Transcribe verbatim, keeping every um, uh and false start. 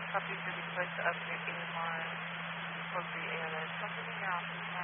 Copy for request to upgrade A M R for free A L S. Something in your office.